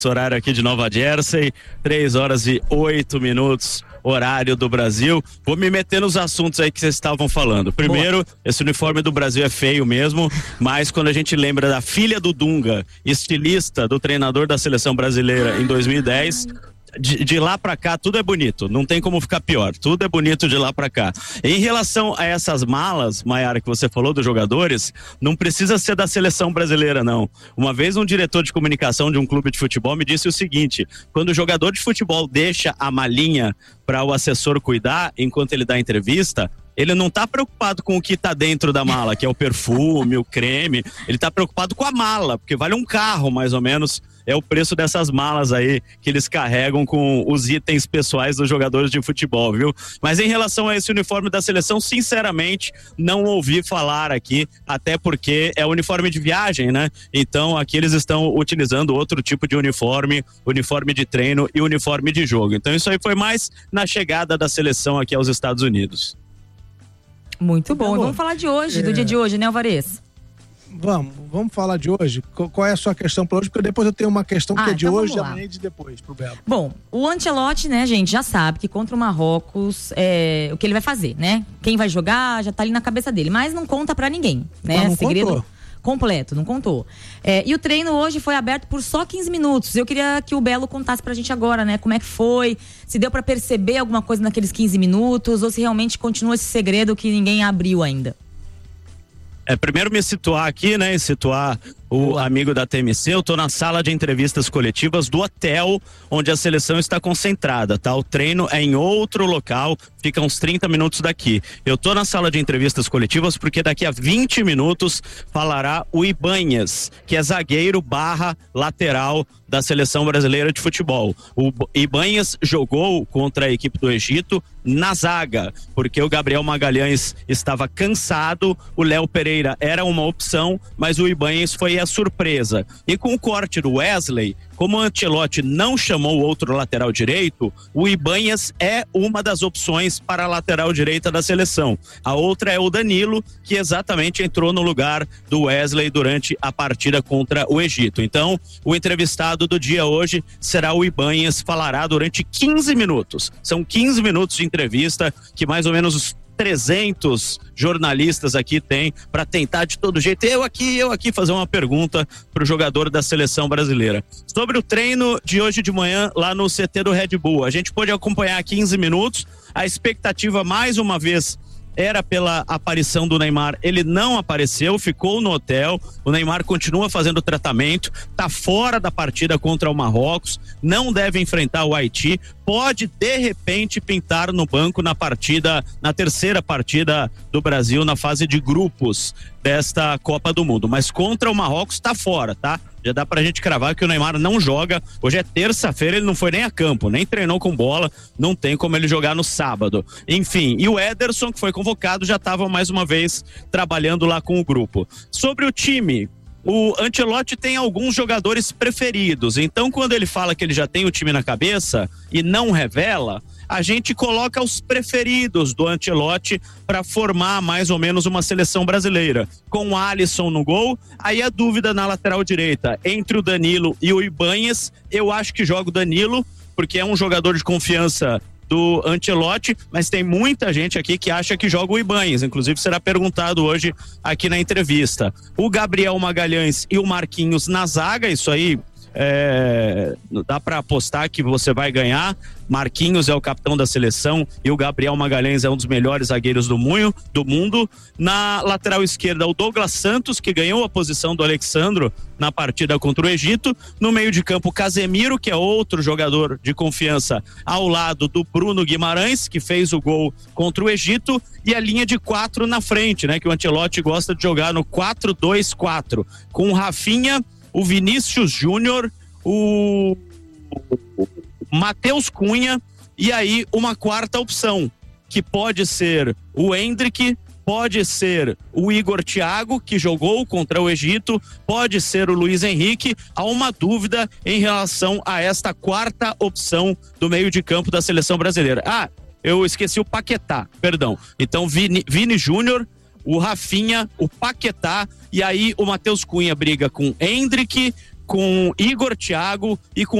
horário aqui de Nova Jersey, 3h08, horário do Brasil. Vou me meter nos assuntos aí que vocês estavam falando. Primeiro, esse uniforme do Brasil é feio mesmo, mas quando a gente lembra da filha do Dunga, estilista do treinador da seleção brasileira em 2010, de lá pra cá tudo é bonito, não tem como ficar pior, tudo é bonito de lá pra cá. Em relação a essas malas, Maiara, que você falou dos jogadores, não precisa ser da seleção brasileira não. Uma vez um diretor de comunicação de um clube de futebol me disse o seguinte: quando o jogador de futebol deixa a malinha para o assessor cuidar enquanto ele dá entrevista, ele não tá preocupado com o que tá dentro da mala, que é o perfume, o creme, ele tá preocupado com a mala, porque vale um carro mais ou menos, é o preço dessas malas aí que eles carregam com os itens pessoais dos jogadores de futebol, viu? Mas em relação a esse uniforme da seleção, sinceramente, não ouvi falar aqui, até porque é uniforme de viagem, né? Então aqui eles estão utilizando outro tipo de uniforme de treino e uniforme de jogo. Então isso aí foi mais na chegada da seleção aqui aos Estados Unidos. Muito bom. Vamos falar de hoje, do dia de hoje, né, Alvarez? Vamos falar de hoje. Qual é a sua questão para hoje? Porque depois eu tenho uma questão que é de hoje e amanhã e de depois, pro Belo. Bom, o Ancelotti, né, gente, já sabe que contra o Marrocos o que ele vai fazer, né? Quem vai jogar já tá ali na cabeça dele, mas não conta pra ninguém, né? Não segredo contou. Completo, não contou. E o treino hoje foi aberto por só 15 minutos. Eu queria que o Belo contasse pra gente agora, né? Como é que foi, se deu pra perceber alguma coisa naqueles 15 minutos ou se realmente continua esse segredo que ninguém abriu ainda. Primeiro me situar aqui, né? Situar o amigo da TMC. Eu tô na sala de entrevistas coletivas do hotel onde a seleção está concentrada, tá? O treino é em outro local, fica uns 30 minutos daqui. Eu tô na sala de entrevistas coletivas porque daqui a 20 minutos falará o Ibanhas, que é zagueiro / lateral da seleção brasileira de futebol. O Ibanhas jogou contra a equipe do Egito na zaga, porque o Gabriel Magalhães estava cansado, o Léo Pereira era uma opção, mas o Ibanhas foi a surpresa. E com o corte do Wesley, como o Ancelotti não chamou o outro lateral direito, o Ibanhas é uma das opções para a lateral direita da seleção. A outra é o Danilo, que exatamente entrou no lugar do Wesley durante a partida contra o Egito. Então, o entrevistado do dia hoje será o Ibanhas, falará durante 15 minutos. São 15 minutos de entrevista que mais ou menos os 300 jornalistas aqui têm para tentar de todo jeito, eu aqui fazer uma pergunta pro jogador da seleção brasileira. Sobre o treino de hoje de manhã lá no CT do Red Bull, a gente pôde acompanhar 15 minutos, a expectativa mais uma vez era pela aparição do Neymar, ele não apareceu, ficou no hotel, o Neymar continua fazendo tratamento, tá fora da partida contra o Marrocos, não deve enfrentar o Haiti, pode de repente pintar no banco na terceira partida do Brasil na fase de grupos desta Copa do Mundo, mas contra o Marrocos tá fora, tá? Já dá pra gente cravar que o Neymar não joga. Hoje é terça-feira, ele não foi nem a campo, nem treinou com bola, não tem como ele jogar no sábado. Enfim, e o Ederson, que foi convocado, já estava mais uma vez trabalhando lá com o grupo. Sobre o time, o Ancelotti tem alguns jogadores preferidos, então quando ele fala que ele já tem o time na cabeça e não revela, a gente coloca os preferidos do Ancelotti para formar mais ou menos uma seleção brasileira. Com o Alisson no gol, aí a dúvida na lateral direita entre o Danilo e o Ibanhas, eu acho que joga o Danilo, porque é um jogador de confiança do Ancelotti, mas tem muita gente aqui que acha que joga o Ibanhas, inclusive será perguntado hoje aqui na entrevista. O Gabriel Magalhães e o Marquinhos na zaga, isso aí dá para apostar que você vai ganhar. Marquinhos é o capitão da seleção e o Gabriel Magalhães é um dos melhores zagueiros do mundo. Na lateral esquerda, o Douglas Santos, que ganhou a posição do Alexandro na partida contra o Egito. No meio de campo, Casemiro, que é outro jogador de confiança, ao lado do Bruno Guimarães, que fez o gol contra o Egito. E a linha de 4 na frente, né? Que o Ancelotti gosta de jogar no 4-2-4, com o Rafinha, o Vinícius Júnior, o Matheus Cunha e aí uma quarta opção, que pode ser o Endrick, pode ser o Igor Thiago, que jogou contra o Egito, pode ser o Luiz Henrique. Há uma dúvida em relação a esta quarta opção do meio de campo da seleção brasileira. Eu esqueci o Paquetá, perdão. Então Vini Júnior, o Rafinha, o Paquetá, e aí o Matheus Cunha briga com Endrick, com Igor, Thiago e com